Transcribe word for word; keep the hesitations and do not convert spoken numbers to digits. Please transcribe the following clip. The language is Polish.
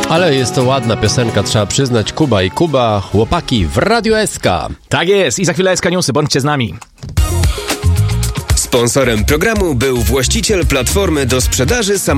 Ale jest to ładna piosenka, trzeba przyznać. Kuba i Kuba, chłopaki w Radiu S K. Tak jest i za chwilę S K Newsy, bądźcie z nami. Sponsorem programu był właściciel platformy do sprzedaży samochodów